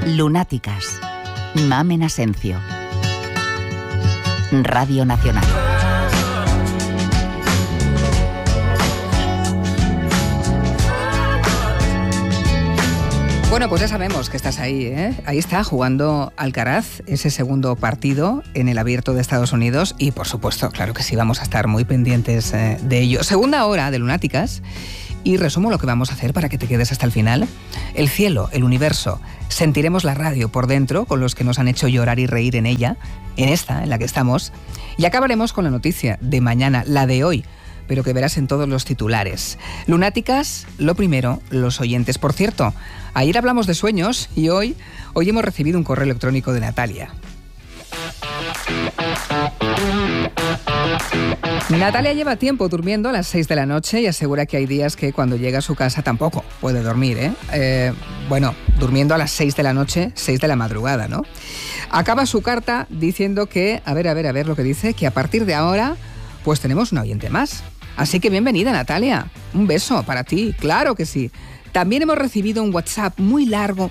Lunáticas. Mamen Asencio. Radio Nacional. Bueno, pues ya sabemos que estás ahí, ¿eh? Ahí está jugando Alcaraz, ese segundo partido en el Abierto de Estados Unidos y, por supuesto, claro que sí, vamos a estar muy pendientes de ello. Segunda hora de Lunáticas y resumo lo que vamos a hacer para que te quedes hasta el final. El cielo, el universo, sentiremos la radio por dentro con los que nos han hecho llorar y reír en ella, en esta, en la que estamos, y acabaremos con la noticia de mañana, la de hoy, pero que verás en todos los titulares. Lunáticas, lo primero, los oyentes. Por cierto, ayer hablamos de sueños y hoy hemos recibido un correo electrónico de Natalia. Natalia lleva tiempo durmiendo a las 6 de la noche y asegura que hay días que cuando llega a su casa tampoco puede dormir, bueno, durmiendo a las 6 de la noche, 6 de la madrugada, ¿no? Acaba su carta diciendo que, a ver lo que dice, que a partir de ahora, pues tenemos un oyente más. Así que bienvenida, Natalia. Un beso para ti, claro que sí. También hemos recibido un WhatsApp muy largo,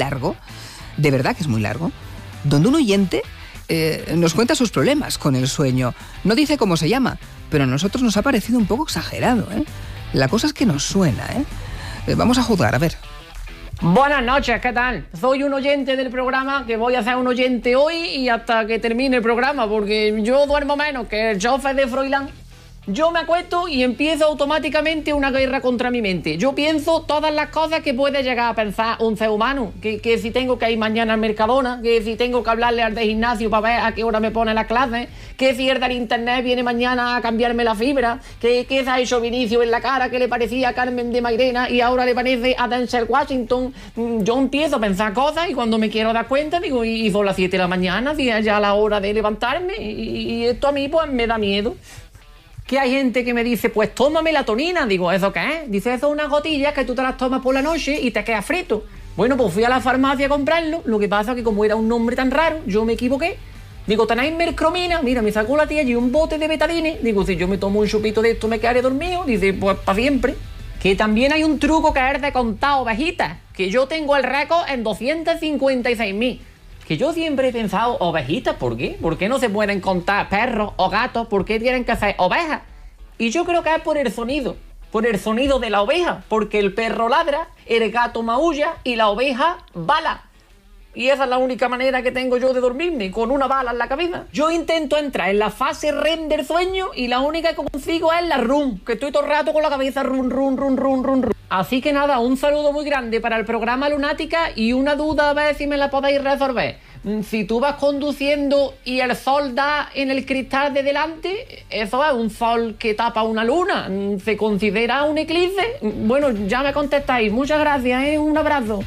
de verdad que es muy largo, donde un oyente nos cuenta sus problemas con el sueño. No dice cómo se llama, pero a nosotros nos ha parecido un poco exagerado, ¿eh? La cosa es que nos suena, ¿eh? Vamos a juzgar, a ver. Buenas noches, ¿qué tal? Soy un oyente del programa, que voy a ser un oyente hoy y hasta que termine el programa, porque yo duermo menos que el chofer de Froilán. Yo me acuesto y empiezo automáticamente una guerra contra mi mente. Yo pienso todas las cosas que puede llegar a pensar un ser humano. Que si tengo que ir mañana al Mercadona, que si tengo que hablarle al de gimnasio para ver a qué hora me pone la clase, que si el del internet viene mañana a cambiarme la fibra, que se ha hecho Vinicio en la cara que le parecía a Carmen de Mairena y ahora le parece a Denzel Washington. Yo empiezo a pensar cosas y cuando me quiero dar cuenta digo, y son las 7 de la mañana, ya la hora de levantarme y esto a mí pues me da miedo. Que hay gente que me dice, pues toma melatonina. Digo, ¿eso qué es? Dice, eso es unas gotillas que tú te las tomas por la noche y te quedas frito. Bueno, pues fui a la farmacia a comprarlo. Lo que pasa es que como era un nombre tan raro, yo me equivoqué. Digo, ¿tenéis mercromina? Mira, me sacó la tía y un bote de betadine. Digo, si yo me tomo un chupito de esto me quedaré dormido. Dice, pues para siempre. Que también hay un truco que es de contar ovejitas. Que yo tengo el récord en 256.000. Que yo siempre he pensado, ovejitas, ¿por qué? ¿Por qué no se pueden contar perros o gatos? ¿Por qué tienen que ser ovejas? Y yo creo que es por el sonido de la oveja, porque el perro ladra, el gato maulla y la oveja bala. Y esa es la única manera que tengo yo de dormirme, con una bala en la cabeza. Yo intento entrar en la fase REM del sueño y la única que consigo es la RUM, que estoy todo el rato con la cabeza run. Así que nada, un saludo muy grande para el programa Lunática y una duda a ver si me la podéis resolver. Si tú vas conduciendo y el sol da en el cristal de delante, ¿eso es un sol que tapa una luna? ¿Se considera un eclipse? Bueno, ya me contestáis. Muchas gracias, un abrazo.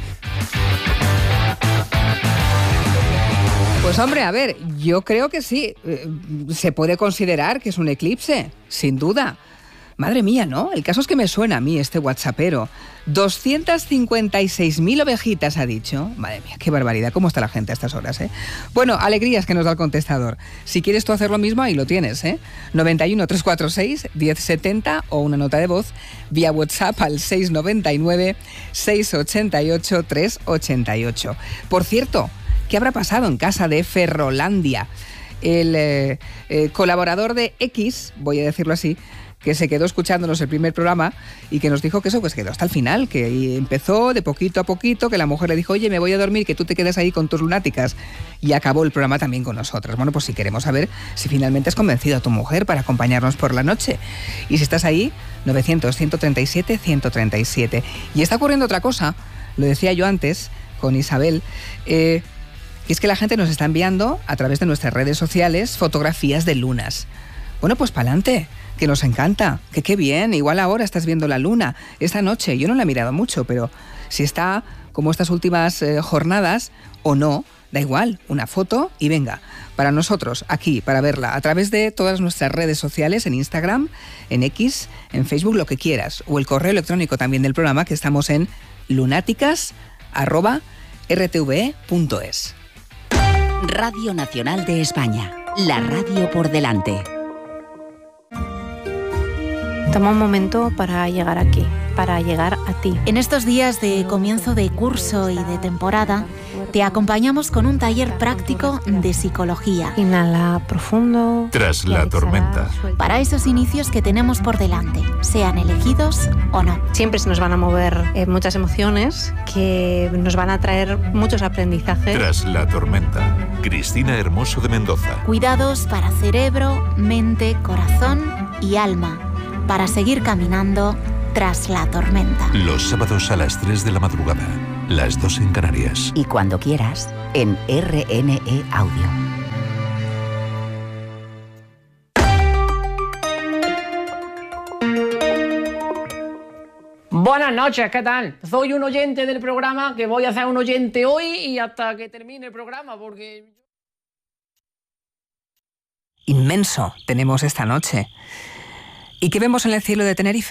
Pues hombre, a ver, yo creo que sí, se puede considerar que es un eclipse, sin duda. Madre mía, ¿no? El caso es que me suena a mí este whatsappero. 256.000 ovejitas ha dicho. Madre mía, qué barbaridad, cómo está la gente a estas horas, ¿eh? Bueno, alegrías que nos da el contestador. Si quieres tú hacer lo mismo, ahí lo tienes, ¿eh? 91 346 1070 o una nota de voz vía WhatsApp al 699 688 388. Por cierto, ¿qué habrá pasado en casa de Ferrolandia? El colaborador de X, voy a decirlo así, que se quedó escuchándonos el primer programa y que nos dijo que eso pues quedó hasta el final, que empezó de poquito a poquito, que la mujer le dijo, oye, me voy a dormir, que tú te quedes ahí con tus lunáticas, y acabó el programa también con nosotras. Bueno, pues si queremos saber si finalmente has convencido a tu mujer para acompañarnos por la noche. Y si estás ahí, 900-137-137. Y está ocurriendo otra cosa, lo decía yo antes con Isabel, y es que la gente nos está enviando a través de nuestras redes sociales fotografías de lunas. Bueno, pues pa'lante, que nos encanta, que qué bien, igual ahora estás viendo la luna. Esta noche, yo no la he mirado mucho, pero si está como estas últimas jornadas o no, da igual, una foto y venga, para nosotros, aquí, para verla, a través de todas nuestras redes sociales, en Instagram, en X, en Facebook, lo que quieras, o el correo electrónico también del programa, que estamos en lunáticas@rtve.es. Radio Nacional de España, la radio por delante. Toma un momento para llegar aquí, para llegar a ti. En estos días de comienzo de curso y de temporada, Te acompañamos con un taller práctico de psicología. Inhala profundo. Tras la tormenta. Para esos inicios que tenemos por delante, sean elegidos o no. Siempre se nos van a mover muchas emociones que nos van a traer muchos aprendizajes. Tras la tormenta. Cristina Hermoso de Mendoza. Cuidados para cerebro, mente, corazón y alma, para seguir caminando tras la tormenta. Los sábados a las 3 de la madrugada, las 2 en Canarias. Y cuando quieras, en RNE Audio. Buenas noches, ¿qué tal? Soy un oyente del programa que voy a ser un oyente hoy y hasta que termine el programa, porque... Inmenso tenemos esta noche. ¿Y qué vemos en el cielo de Tenerife?